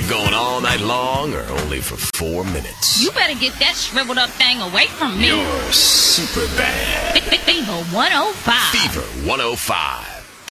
Going all night long or only for 4 minutes? You better get that shriveled up thing away from me. You're super bad. Fever 105. Fever 105.